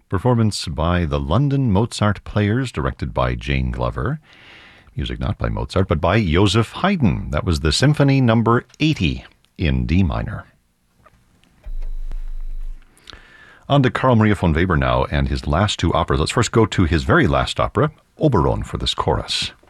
Performance by the London Mozart Players, directed by Jane Glover. Music not by Mozart, but by Joseph Haydn. That was the Symphony Number 80 in D minor. On to Carl Maria von Weber now and his last two operas. Let's first go to his very last opera, Oberon, for this chorus.